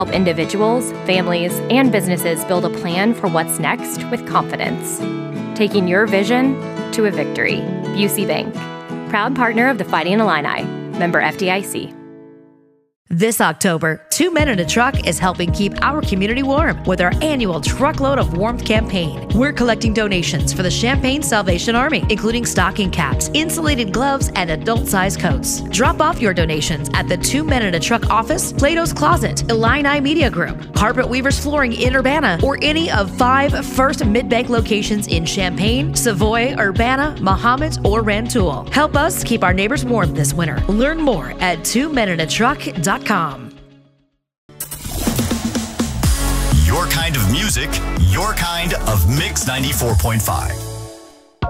Help individuals, families, and businesses build a plan for what's next with confidence. Taking your vision to a victory. Busey Bank. Proud partner of the Fighting Illini. Member FDIC. This October, 2 Men in a Truck is helping keep our community warm with our annual Truckload of Warmth campaign. We're collecting donations for the Champaign Salvation Army, including stocking caps, insulated gloves, and adult-sized coats. Drop off your donations at the 2 Men in a Truck office, Plato's Closet, Illini Media Group, Carpet Weavers Flooring in Urbana, or any of 5 First Mid-Bank locations in Champaign, Savoy, Urbana, Mahomet, or Rantoul. Help us keep our neighbors warm this winter. Learn more at 2meninatruck.com. Your kind of music, your kind of Mix 94.5.